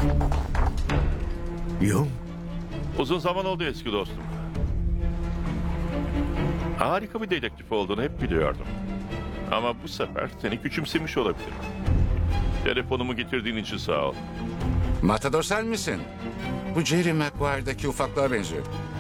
Yung? Uzun zaman oldu eski dostum. Harika bir dedektif olduğunu hep biliyordum. Ama bu sefer seni küçümsemiş olabilirim. Telefonumu getirdiğin için sağ ol. Matador sen misin? Bu Jerry Maguire'daki ufaklığa benziyor.